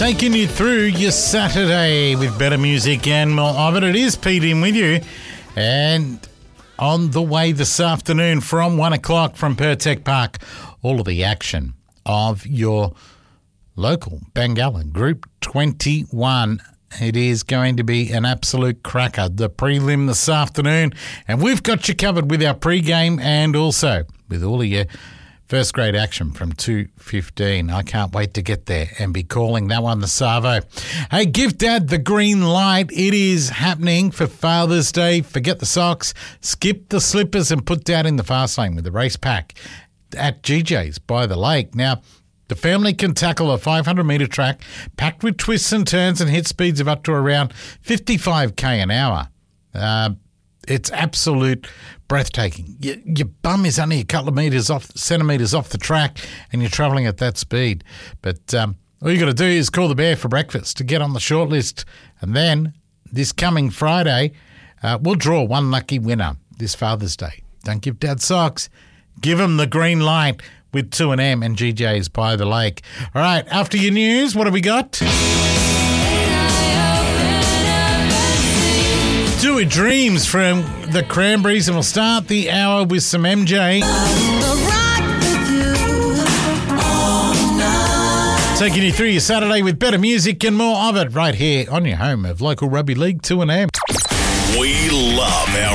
Taking you through your Saturday with better music and more of it. It is Pete in with you. And on the way this afternoon from 1 o'clock from Pertec Park, all of the action of your local Bangala Group 21. It is going to be an absolute cracker, the prelim this afternoon. And we've got you covered with our pre-game and also with all of your first grade action from 2:15. I can't wait to get there and be calling that one the Savo. Hey, give Dad the green light. It is happening for Father's Day. Forget the socks, skip the slippers and put Dad in the fast lane with the race pack at GJ's by the lake. Now, the family can tackle a 500-metre track packed with twists and turns and hit speeds of up to around 55k an hour. It's absolute breathtaking. Your bum is only a couple of centimetres off the track and you're travelling at that speed. But all you got to do is call the Bear for breakfast to get on the short list. And then this coming Friday, we'll draw one lucky winner this Father's Day. Don't give Dad socks. Give him the green light with 2M and GJ's by the lake. All right, after your news, what have we got? Do It Dreams from the Cranberries, and we'll start the hour with some MJ. Taking you through your Saturday with better music and more of it right here on your home of local rugby league 2M. We love our